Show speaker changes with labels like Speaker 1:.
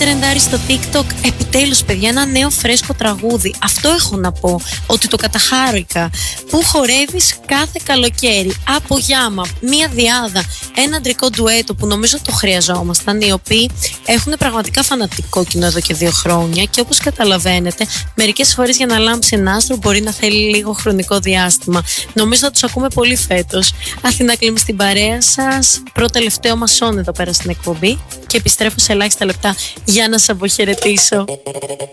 Speaker 1: τρεντάρει στο TikTok. Επιτέλους, παιδιά, ένα νέο φρέσκο τραγούδι. Αυτό έχω να πω, ότι το καταχάρηκα. Που χορεύεις κάθε καλοκαίρι. Από Γιάμα, μία διάδα, ένα αντρικό ντουέτο που νομίζω το χρειαζόμασταν. Οι οποίοι έχουν πραγματικά φανατικό κοινό εδώ και 2 χρόνια. Και όπως καταλαβαίνετε, μερικές φορές για να λάμψει ένα άστρο μπορεί να θέλει λίγο χρονικό διάστημα. Νομίζω θα τους ακούμε πολύ φέτος. Αθηνά Κλίμη στην παρέα σας. Πρώτο-τελευταίο μας σόν εδώ πέρα στην εκπομπή. Και επιστρέφω σε ελάχιστα λεπτά για να σας αποχαιρετήσω.